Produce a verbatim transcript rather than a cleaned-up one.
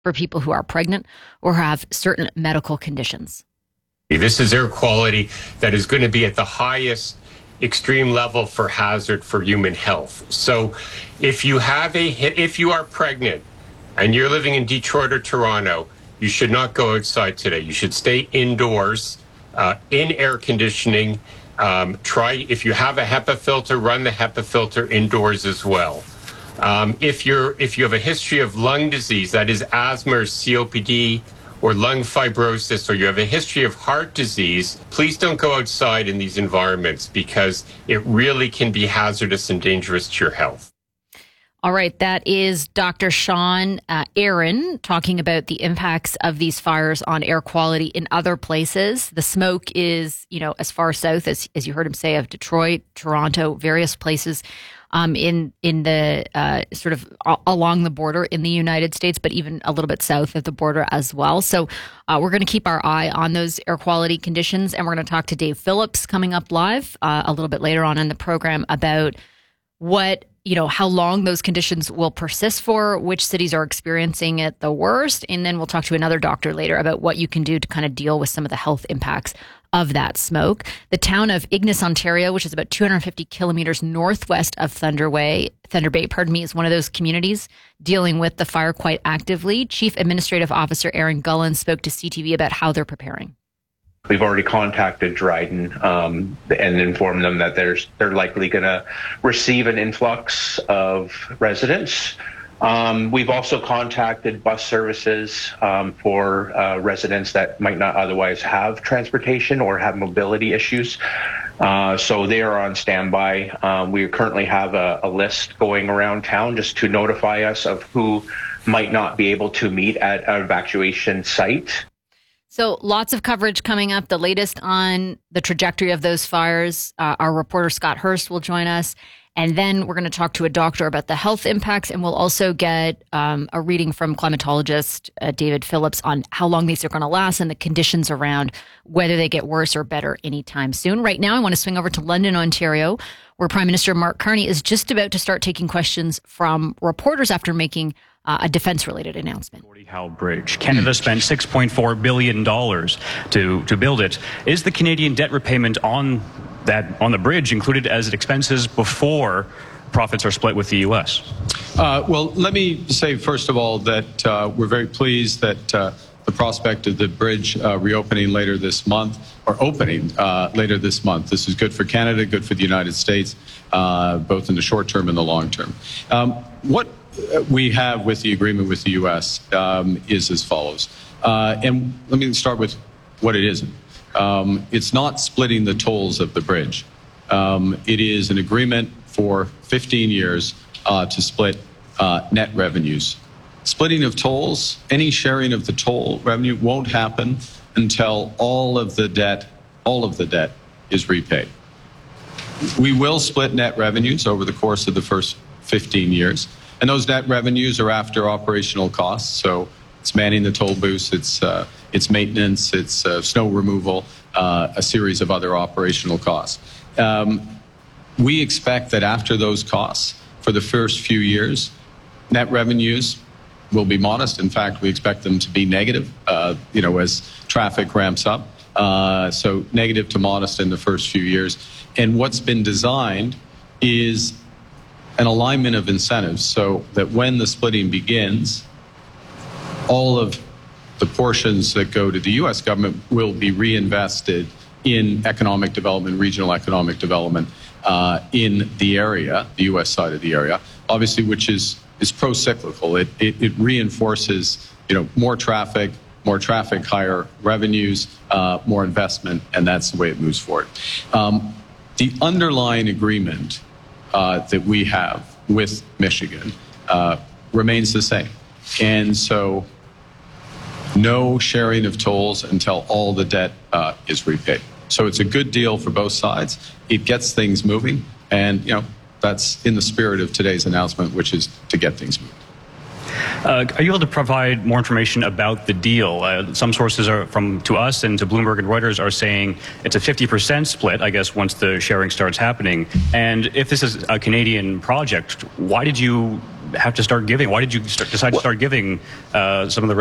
for people who are pregnant or have certain medical conditions. This is air quality that is going to be at the highest extreme level for hazard for human health. So if you have a if you are pregnant and you're living in Detroit or Toronto, you should not go outside today. You should stay indoors uh, in air conditioning. Um, try, if you have a HEPA filter, run the HEPA filter indoors as well. Um, if you're if you have a history of lung disease, that is asthma or C O P D or lung fibrosis, or you have a history of heart disease, please don't go outside in these environments because it really can be hazardous and dangerous to your health. All right, that is Doctor Sean uh, Aaron talking about the impacts of these fires on air quality in other places. The smoke is, you know, as far south as, as you heard him say, of Detroit, Toronto, various places um, in in the uh, sort of a- along the border in the United States, but even a little bit south of the border as well. So uh, we're going to keep our eye on those air quality conditions, and we're going to talk to Dave Phillips coming up live uh, a little bit later on in the program about what, you know, how long those conditions will persist for, which cities are experiencing it the worst. And then we'll talk to another doctor later about what you can do to kind of deal with some of the health impacts of that smoke. The town of Ignis, Ontario, which is about two hundred fifty kilometers northwest of Thunder Bay, Thunder Bay, pardon me, is one of those communities dealing with the fire quite actively. Chief Administrative Officer Aaron Gullen spoke to C T V about how they're preparing. We've already contacted Dryden um, and informed them that there's, they're likely going to receive an influx of residents. Um, we've also contacted bus services um, for uh, residents that might not otherwise have transportation or have mobility issues. Uh, so they are on standby. Um, we currently have a, a list going around town just to notify us of who might not be able to meet at an evacuation site. So lots of coverage coming up. The latest on the trajectory of those fires. Uh, our reporter Scott Hurst will join us. And then we're going to talk to a doctor about the health impacts. And we'll also get um, a reading from climatologist uh, David Phillips on how long these are going to last and the conditions around whether they get worse or better anytime soon. Right now, I want to swing over to London, Ontario, where Prime Minister Mark Carney is just about to start taking questions from reporters after making Uh, a defense-related announcement. Gordie Howe Bridge. Canada spent six point four billion dollars to, to build it. Is the Canadian debt repayment on that on the bridge included as expenses before profits are split with the U S? Uh, well, let me say, first of all, that uh, we're very pleased that uh, the prospect of the bridge uh, reopening later this month, or opening uh, later this month. This is good for Canada, good for the United States, uh, both in the short term and the long term. Um, what we have with the agreement with the U S um, is as follows. Uh, and let me start with what it isn't. Um, it's not splitting the tolls of the bridge. Um, it is an agreement for fifteen years uh, to split uh, net revenues. Splitting of tolls, any sharing of the toll revenue won't happen until all of the debt, all of the debt is repaid. We will split net revenues over the course of the first fifteen years. And those net revenues are after operational costs. So it's manning the toll booths, it's uh, it's maintenance, it's uh, snow removal, uh, a series of other operational costs. Um, we expect that after those costs, for the first few years, net revenues will be modest. In fact, we expect them to be negative, uh, you know, as traffic ramps up. Uh, so negative to modest in the first few years. And what's been designed is an alignment of incentives so that when the splitting begins, all of the portions that go to the U S government will be reinvested in economic development, regional economic development uh, in the area, the U S side of the area, obviously, which is is pro-cyclical. It, it, it reinforces, you know, more traffic, more traffic, higher revenues, uh, more investment, and that's the way it moves forward. Um, the underlying agreement Uh, that we have with Michigan uh, remains the same. And so no sharing of tolls until all the debt uh, is repaid. So it's a good deal for both sides. It gets things moving. And, you know, that's in the spirit of today's announcement, which is to get things moving. Uh, are you able to provide more information about the deal? Uh, some sources are from to us and to Bloomberg and Reuters are saying it's a fifty percent split, I guess, once the sharing starts happening. And if this is a Canadian project, why did you have to start giving? Why did you start, decide to start giving uh, some of the